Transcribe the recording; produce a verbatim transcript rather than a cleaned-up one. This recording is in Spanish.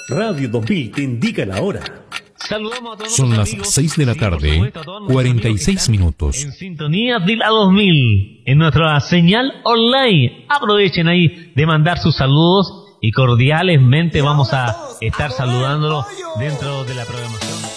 Radio dos mil te indica la hora. Saludamos a todos. Son las seis de la tarde, cuarenta y seis minutos. En sintonía de la dos mil, en nuestra señal online. Aprovechen ahí de mandar sus saludos y cordialmente vamos a estar saludándolo dentro de la programación.